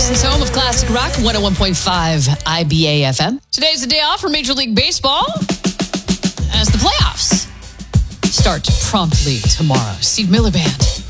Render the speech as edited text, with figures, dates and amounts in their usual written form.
Boston's home of classic rock, 101.5 IBA FM. Today's the day off for Major League Baseball as the playoffs start promptly tomorrow. Steve Miller Band.